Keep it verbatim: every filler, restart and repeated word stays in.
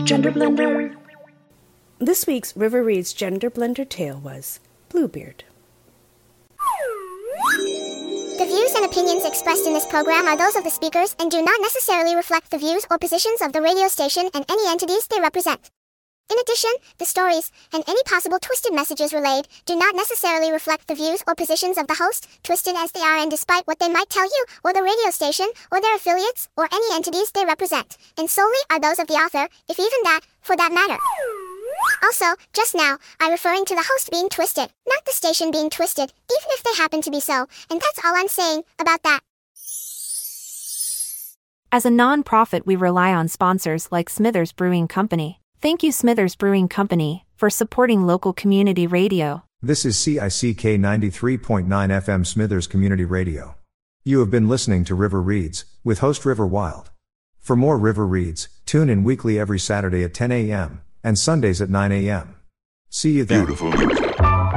Gender Blender. This week's River Reads Gender Blender tale was Bluebeard. The views and opinions expressed in this program are those of the speakers and do not necessarily reflect the views or positions of the radio station and any entities they represent. In addition, the stories, and any possible twisted messages relayed, do not necessarily reflect the views or positions of the host, twisted as they are and despite what they might tell you, or the radio station, or their affiliates, or any entities they represent, and solely are those of the author, if even that, for that matter. Also, just now, I referring to the host being twisted, not the station being twisted, even if they happen to be so, and that's all I'm saying about that. As a non-profit, we rely on sponsors like Smithers Brewing Company. Thank you, Smithers Brewing Company, for supporting local community radio. This is C I C K ninety-three point nine F M Smithers Community Radio. You have been listening to River Reads, with host River Wild. For more River Reads, tune in weekly every Saturday at ten a.m., and Sundays at nine a.m. See you then. Beautiful music.